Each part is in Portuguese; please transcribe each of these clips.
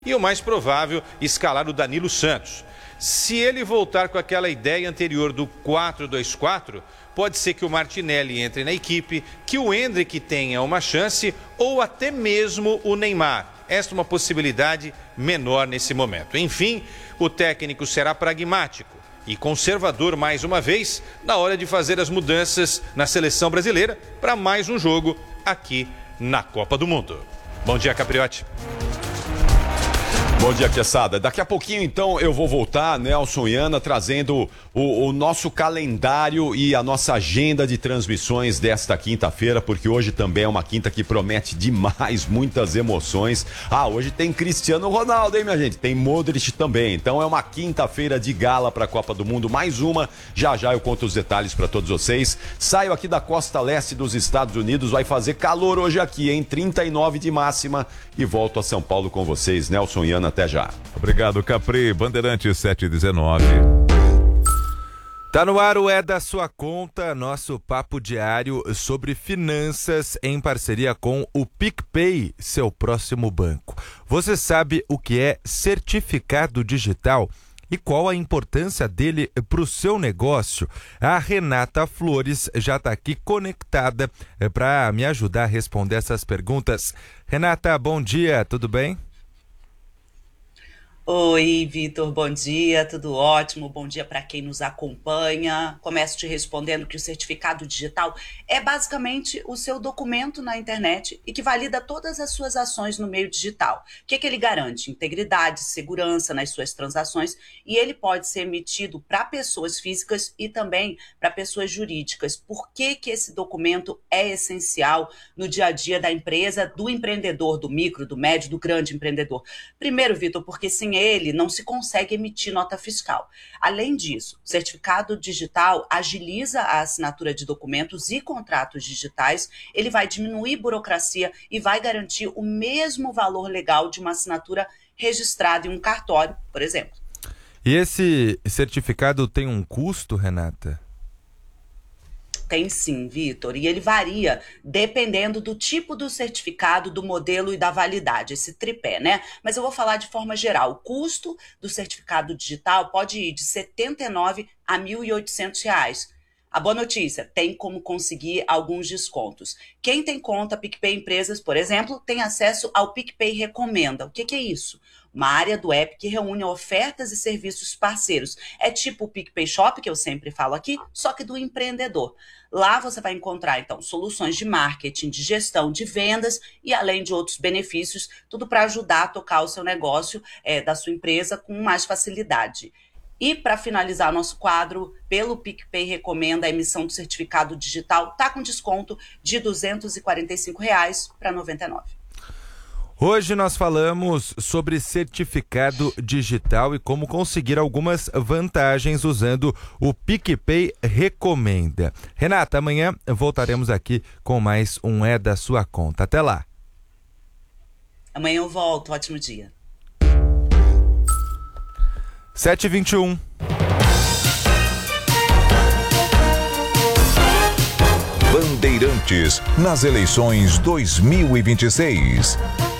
E o mais provável, escalar o Danilo Santos. Se ele voltar com aquela ideia anterior do 4-2-4, pode ser que o Martinelli entre na equipe, que o Endrick tenha uma chance ou até mesmo o Neymar. Esta é uma possibilidade menor nesse momento. Enfim, o técnico será pragmático e conservador mais uma vez na hora de fazer as mudanças na seleção brasileira para mais um jogo aqui na Copa do Mundo. Bom dia, Capriotti. Bom dia, Queçada. Daqui a pouquinho, então, eu vou voltar, Nelson e Ana, trazendo o nosso calendário e a nossa agenda de transmissões desta quinta-feira, porque hoje também é uma quinta que promete demais, muitas emoções. Hoje tem Cristiano Ronaldo, hein, minha gente? Tem Modric também. Então é uma quinta-feira de gala para a Copa do Mundo, mais uma. Já já eu conto os detalhes para todos vocês. Saio aqui da costa leste dos Estados Unidos, vai fazer calor hoje aqui, hein? 39 de máxima e volto a São Paulo com vocês, Nelson e Ana. Até já. Obrigado, Capri. Bandeirantes 719. Tá no ar o É da Sua Conta, nosso papo diário sobre finanças em parceria com o PicPay, seu próximo banco. Você sabe o que é certificado digital e qual a importância dele para o seu negócio? A Renata Flores já está aqui conectada para me ajudar a responder essas perguntas. Renata, bom dia, tudo bem? Oi, Vitor, bom dia, tudo ótimo, bom dia para quem nos acompanha. Começo te respondendo que o certificado digital é basicamente o seu documento na internet e que valida todas as suas ações no meio digital. O que ele garante? Integridade, segurança nas suas transações e ele pode ser emitido para pessoas físicas e também para pessoas jurídicas. Por que esse documento é essencial no dia a dia da empresa, do empreendedor, do micro, do médio, do grande empreendedor? Primeiro, Vitor, porque sem ele não se consegue emitir nota fiscal. Além disso, o certificado digital agiliza a assinatura de documentos e contratos digitais, ele vai diminuir burocracia e vai garantir o mesmo valor legal de uma assinatura registrada em um cartório, por exemplo. E esse certificado tem um custo, Renata? Tem sim, Vitor, e ele varia dependendo do tipo do certificado, do modelo e da validade, esse tripé, né? Mas eu vou falar de forma geral. O custo do certificado digital pode ir de R$ 79 a R$ 1.800. A boa notícia, tem como conseguir alguns descontos. Quem tem conta PicPay Empresas, por exemplo, tem acesso ao PicPay Recomenda. O que é isso? Uma área do app que reúne ofertas e serviços parceiros. É tipo o PicPay Shop, que eu sempre falo aqui, só que do empreendedor. Lá você vai encontrar, então, soluções de marketing, de gestão, de vendas e além de outros benefícios, tudo para ajudar a tocar o seu negócio da sua empresa com mais facilidade. E para finalizar nosso quadro, pelo PicPay Recomenda, a emissão do certificado digital está com desconto de R$ 245 para R$ 99. Hoje nós falamos sobre certificado digital e como conseguir algumas vantagens usando o PicPay Recomenda. Renata, amanhã voltaremos aqui com mais um É da Sua Conta. Até lá. Amanhã eu volto. Ótimo dia. 7h21. Bandeirantes nas eleições 2026.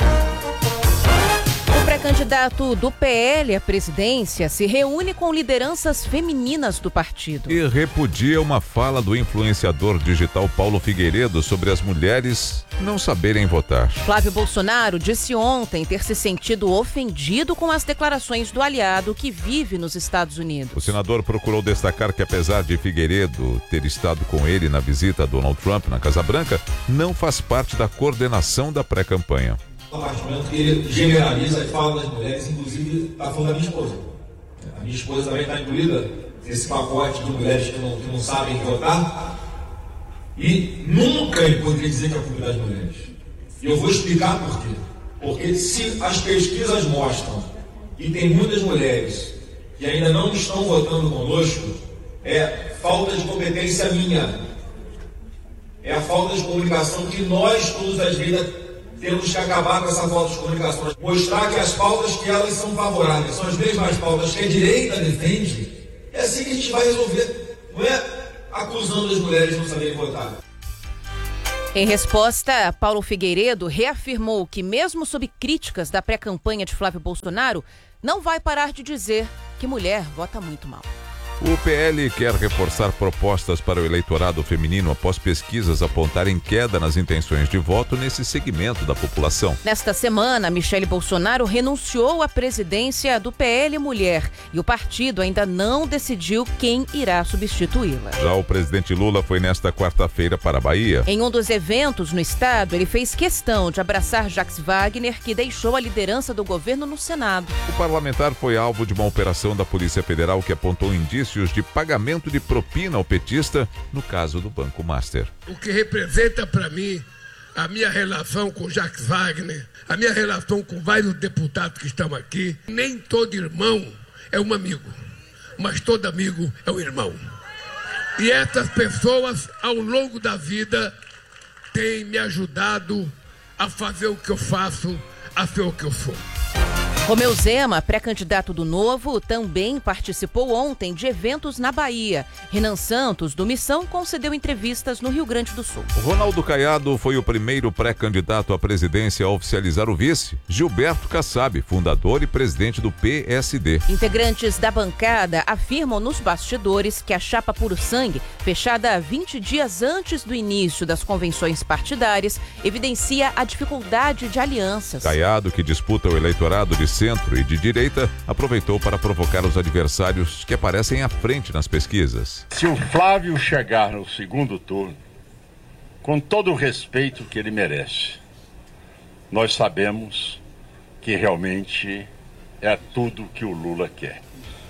O pré-candidato do PL à presidência se reúne com lideranças femininas do partido. E repudia uma fala do influenciador digital Paulo Figueiredo sobre as mulheres não saberem votar. Flávio Bolsonaro disse ontem ter se sentido ofendido com as declarações do aliado que vive nos Estados Unidos. O senador procurou destacar que, apesar de Figueiredo ter estado com ele na visita a Donald Trump na Casa Branca, não faz parte da coordenação da pré-campanha. Ele generaliza e fala das mulheres, inclusive está falando da minha esposa. A minha esposa também está incluída nesse pacote de mulheres que não sabem votar. E nunca ele poderia dizer que é a culpa das mulheres. E eu vou explicar por quê. Porque se as pesquisas mostram que tem muitas mulheres que ainda não estão votando conosco, é falta de competência minha. É a falta de comunicação que nós, todos as vezes, temos que acabar com essa falta de comunicação. Mostrar que as pautas que elas são favoráveis são as mesmas pautas que a direita defende. É assim que a gente vai resolver. Não é acusando as mulheres de não saberem votar. Em resposta, Paulo Figueiredo reafirmou que, mesmo sob críticas da pré-campanha de Flávio Bolsonaro, não vai parar de dizer que mulher vota muito mal. O PL quer reforçar propostas para o eleitorado feminino após pesquisas apontarem queda nas intenções de voto nesse segmento da população. Nesta semana, Michele Bolsonaro renunciou à presidência do PL Mulher e o partido ainda não decidiu quem irá substituí-la. Já o presidente Lula foi nesta quarta-feira para a Bahia. Em um dos eventos no estado, ele fez questão de abraçar Jacques Wagner, que deixou a liderança do governo no Senado. O parlamentar foi alvo de uma operação da Polícia Federal que apontou indícios de pagamento de propina ao petista no caso do Banco Master. O que representa para mim a minha relação com Jacques Wagner, a minha relação com vários deputados que estão aqui. Nem todo irmão é um amigo, mas todo amigo é um irmão. E essas pessoas, ao longo da vida, têm me ajudado a fazer o que eu faço, a ser o que eu sou. Romeu Zema, pré-candidato do Novo, também participou ontem de eventos na Bahia. Renan Santos, do Missão, concedeu entrevistas no Rio Grande do Sul. Ronaldo Caiado foi o primeiro pré-candidato à presidência a oficializar o vice. Gilberto Kassab, fundador e presidente do PSD. Integrantes da bancada afirmam nos bastidores que a chapa Puro Sangue, fechada 20 dias antes do início das convenções partidárias, evidencia a dificuldade de alianças. Caiado, que disputa o eleitorado de centro e de direita, aproveitou para provocar os adversários que aparecem à frente nas pesquisas. Se o Flávio chegar no segundo turno, com todo o respeito que ele merece, nós sabemos que realmente é tudo que o Lula quer: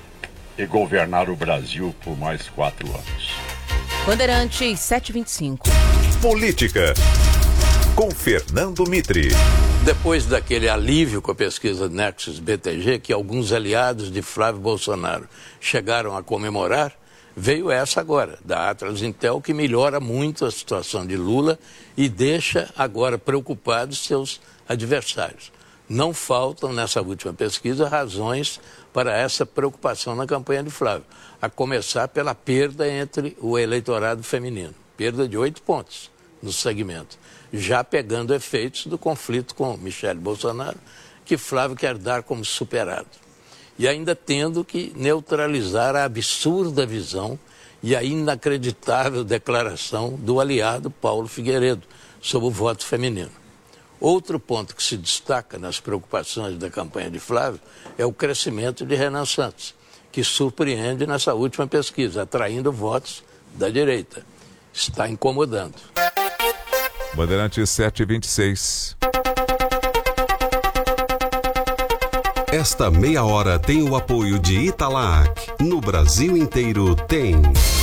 e governar o Brasil por mais 4 anos. Bandeirantes 725. Política, com Fernando Mitre. Depois daquele alívio com a pesquisa Nexus BTG, que alguns aliados de Flávio Bolsonaro chegaram a comemorar, veio essa agora, da Atlas Intel, que melhora muito a situação de Lula e deixa agora preocupados seus adversários. Não faltam, nessa última pesquisa, razões para essa preocupação na campanha de Flávio, a começar pela perda entre o eleitorado feminino, perda de 8 pontos no segmento, já pegando efeitos do conflito com Michele Bolsonaro, que Flávio quer dar como superado. E ainda tendo que neutralizar a absurda visão e a inacreditável declaração do aliado Paulo Figueiredo sobre o voto feminino. Outro ponto que se destaca nas preocupações da campanha de Flávio é o crescimento de Renan Santos, que surpreende nessa última pesquisa, atraindo votos da direita. Está incomodando. Bandeirantes 726. Esta meia hora tem o apoio de Italac. No Brasil inteiro tem.